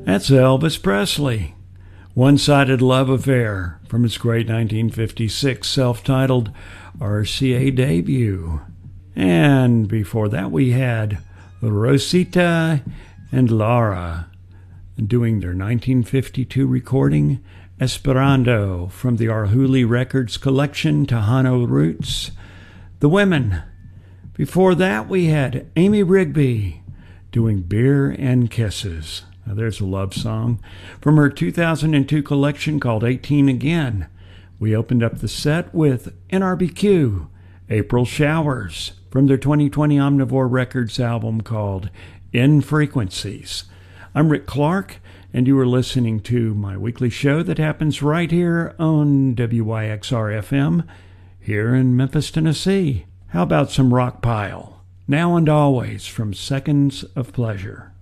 That's Elvis Presley. One-Sided Love Affair from his great 1956 self-titled RCA debut. And before that we had Rosita and Lara doing their 1952 recording Esperando from the Arhoolie Records collection Tejano Roots. The Women. Before that we had Amy Rigby doing Beer and Kisses. Now there's a love song from her 2002 collection called 18 Again. We opened up the set with NRBQ, April Showers, from their 2020 Omnivore Records album called In Frequencies. I'm Rick Clark, and you are listening to my weekly show that happens right here on WYXR-FM here in Memphis, Tennessee. How about some Rock Pile? Now and Always from Seconds of Pleasure.